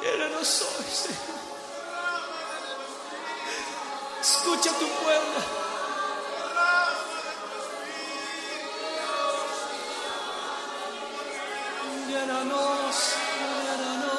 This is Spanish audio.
Llénanos hoy, Señor. Escucha a tu pueblo. Llénanos, llénanos.